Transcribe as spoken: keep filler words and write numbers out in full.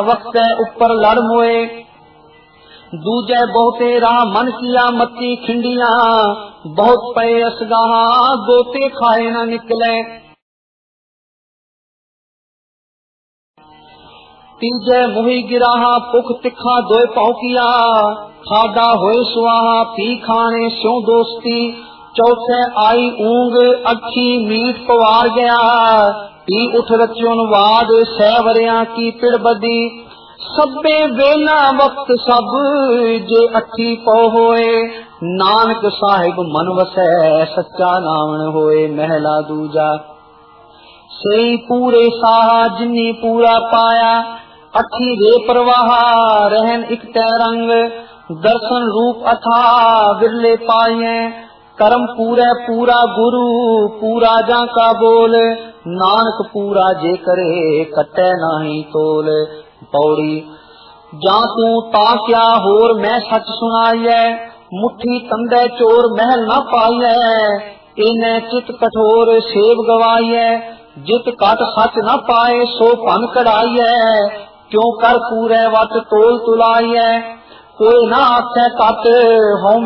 वक्त ऊपर लड़ मोए। दूजे बहुते राह मन किया मत्ती खिंडिया, बहुत पे असगाहा गोते खाए न निकले। तीजे मुही गिराहा पुख तिखा दोए पौकिया, खादा होए सुहा पी खाने स्यों दोस्ती। चौथे आई ऊंग अखी मीठ पवार गया, पी उठ रचुन वाद सैवरिया की पिड़ बदी। सब्बे वेला वक्त सब जे अठी पौ होए, नानक साहिब मन वसै सच्चा नावण होए। महला दूजा सही पूरे साहा जिन्नी पूरा पाया, अठी रे प्रवाहा रहन एक रंग। दर्शन रूप अथा विरले पाए, कर्म पूरे पूरा गुरु पूरा जा का बोल। नानक पूरा जे करे कटे नाही तोल। पौड़ी जा तू ता क्या होर मैं सच सुनाइए, मुट्ठी तंदे चोर महल न पाइए। इन्हें चित कठोर सेव गवाइए, जित कट सच न पाए सो पन कढ़ाइए। क्यों कर पूरे वट तोल तुलाइए, कोई ना आखे कट हों